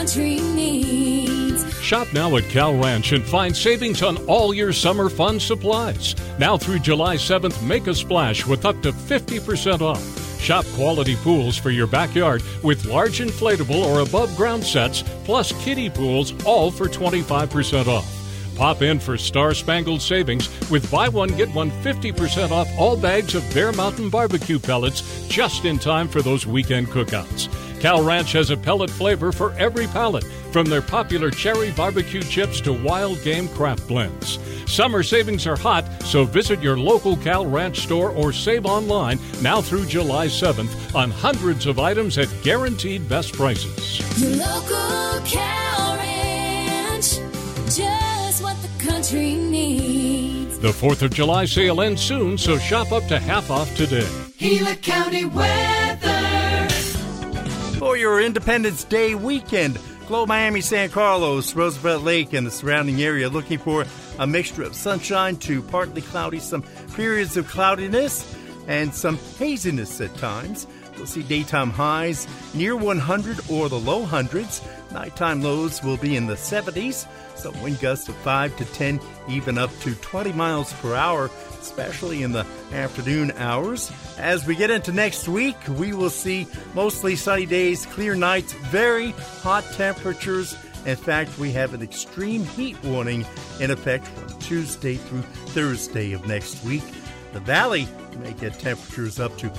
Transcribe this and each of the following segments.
country needs. Shop now at Cal Ranch and find savings on all your summer fun supplies. Now through July 7th, make a splash with up to 50% off. Shop quality pools for your backyard with large inflatable or above ground sets, plus kiddie pools, all for 25% off. Pop in for star-spangled savings with buy one, get one 50% off all bags of Bear Mountain barbecue pellets just in time for those weekend cookouts. Cal Ranch has a pellet flavor for every palate, from their popular cherry barbecue chips to wild game craft blends. Summer savings are hot, so visit your local Cal Ranch store or save online now through July 7th on hundreds of items at guaranteed best prices. Your local Cal Ranch, just what the country needs. The 4th of July sale ends soon, so shop up to half off today. Gila County weather. For your Independence Day weekend, Glow Miami, San Carlos, Roosevelt Lake, and the surrounding area looking for a mixture of sunshine to partly cloudy, some periods of cloudiness, and some haziness at times. We'll see daytime highs near 100 or the low hundreds. Nighttime lows will be in the 70s. Some wind gusts of 5 to 10, even up to 20 miles per hour, especially in the afternoon hours. As we get into next week, we will see mostly sunny days, clear nights, very hot temperatures. In fact, we have an extreme heat warning in effect from Tuesday through Thursday of next week. The valley may get temperatures up to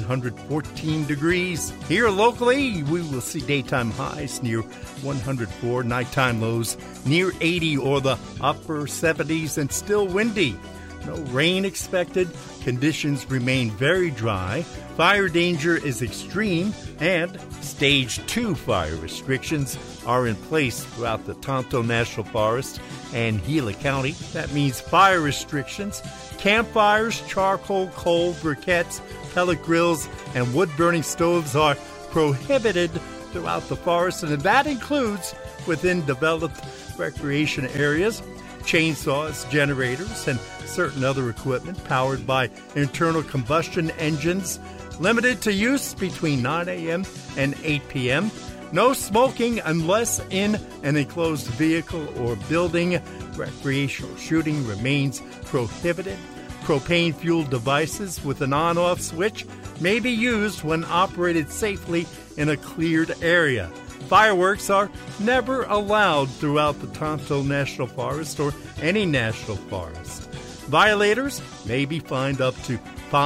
114 degrees. Here locally, we will see daytime highs near 104, nighttime lows near 80 or the upper 70s, and still windy. No rain expected. Conditions remain very dry. Fire danger is extreme, and Stage 2 fire restrictions are in place throughout the Tonto National Forest and Gila County. That means fire restrictions, campfires, charcoal, coal, briquettes, pellet grills, and wood-burning stoves are prohibited throughout the forest, and that includes within developed recreation areas. Chainsaws, generators, and certain other equipment powered by internal combustion engines, limited to use between 9 a.m. and 8 p.m. No smoking unless in an enclosed vehicle or building. Recreational shooting remains prohibited. Propane-fueled devices with an on-off switch may be used when operated safely in a cleared area. Fireworks are never allowed throughout the Tonto National Forest or any national forest. Violators may be fined up to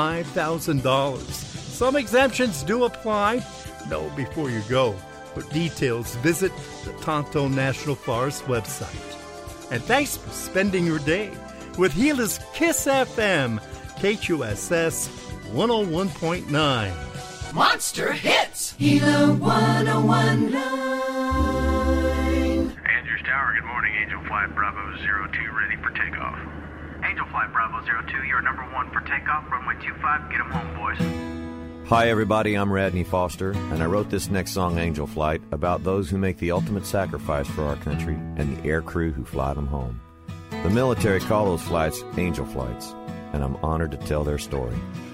$5,000. Some exemptions do apply. Know before you go. For details, visit the Tonto National Forest website. And thanks for spending your day with Gila's Kiss FM, KQSS 101.9. Monster Hits. Gila 101.9. Andrews Tower, good morning. Angel Flight Bravo 02 ready for takeoff. Angel Flight Bravo 02, you're number 1 for takeoff. Runway 25, get them home, boys. Hi, everybody. I'm Radney Foster, and I wrote this next song, Angel Flight, about those who make the ultimate sacrifice for our country and the air crew who fly them home. The military call those flights Angel Flights, and I'm honored to tell their story.